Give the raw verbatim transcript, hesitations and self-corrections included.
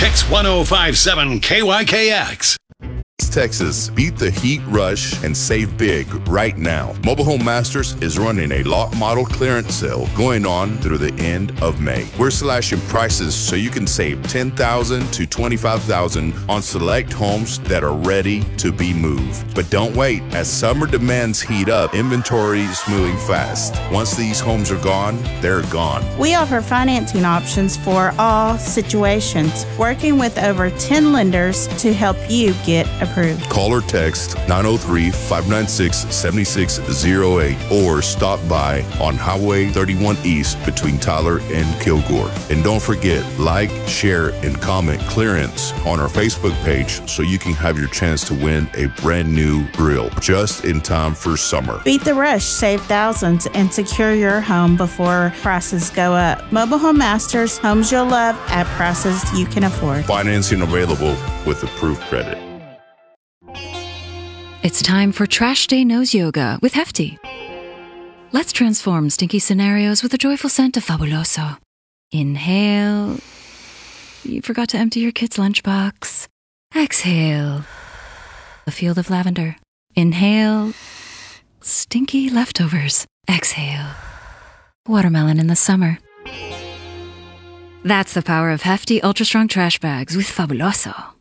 Kicks one oh five seven K Y K X. Texas, beat the heat rush and save big right now. Mobile Home Masters is running a lot model clearance sale going on through the end of May. We're slashing prices so you can save ten thousand dollars to twenty-five thousand dollars on select homes that are ready to be moved. But don't wait. As summer demands heat up, inventory is moving fast. Once these homes are gone, they're gone. We offer financing options for all situations, working with over ten lenders to help you get approved. Call or text nine oh three, five nine six, seven six oh eight or stop by on Highway thirty-one East between Tyler and Kilgore. And don't forget, like, share, and comment clearance on our Facebook page so you can have your chance to win a brand new grill just in time for summer. Beat the rush, save thousands, and secure your home before prices go up. Mobile Home Masters, homes you'll love at prices you can afford. Financing available with approved credit. It's time for Trash Day Nose Yoga with Hefty. Let's transform stinky scenarios with a joyful scent of Fabuloso. Inhale. You forgot to empty your kid's lunchbox. Exhale. A field of lavender. Inhale. Stinky leftovers. Exhale. Watermelon in the summer. That's the power of Hefty Ultra Strong Trash Bags with Fabuloso.